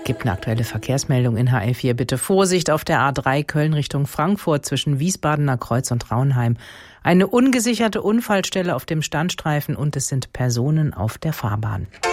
Gibt eine aktuelle Verkehrsmeldung in HR4. Bitte Vorsicht auf der A3 Köln Richtung Frankfurt zwischen Wiesbadener Kreuz und Traunheim. Eine ungesicherte Unfallstelle auf dem Standstreifen und es sind Personen auf der Fahrbahn.